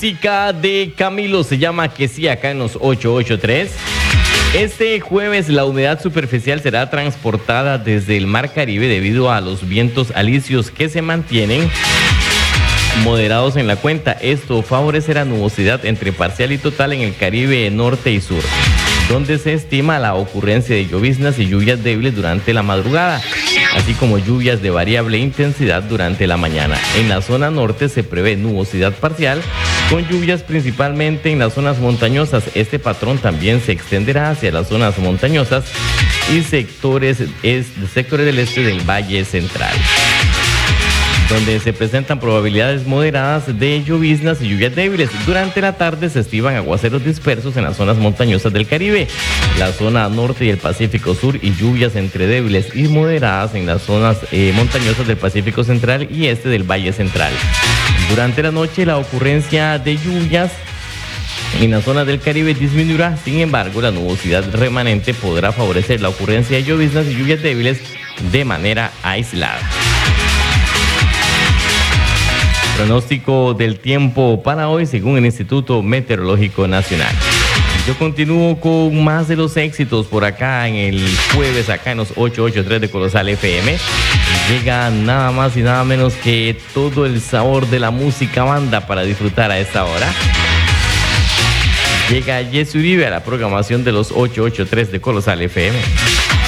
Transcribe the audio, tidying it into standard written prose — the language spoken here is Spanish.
Música de Camilo se llama Que sí, acá en los 883. Este jueves la humedad superficial será transportada desde el Mar Caribe debido a los vientos alisios que se mantienen moderados en la cuenta. Esto favorecerá nubosidad entre parcial y total en el Caribe norte y sur, donde se estima la ocurrencia de lloviznas y lluvias débiles durante la madrugada, así como lluvias de variable intensidad durante la mañana. En la zona norte se prevé nubosidad parcial, con lluvias principalmente en las zonas montañosas. Este patrón también se extenderá hacia las zonas montañosas y sectores del este del Valle Central, donde se presentan probabilidades moderadas de lloviznas y lluvias débiles. Durante la tarde se estiman aguaceros dispersos en las zonas montañosas del Caribe, la zona norte y el Pacífico Sur, y lluvias entre débiles y moderadas en las zonas montañosas del Pacífico Central y este del Valle Central. Durante la noche la ocurrencia de lluvias en la zona del Caribe disminuirá. Sin embargo, la nubosidad remanente podrá favorecer la ocurrencia de lloviznas y lluvias débiles de manera aislada. Pronóstico del tiempo para hoy según el Instituto Meteorológico Nacional. Yo continúo con más de los éxitos por acá en el jueves, acá en los 883 de Colosal FM. Llega nada más y nada menos que todo el sabor de la música banda para disfrutar a esta hora. Llega Jesse Uribe a la programación de los 883 de Colosal FM.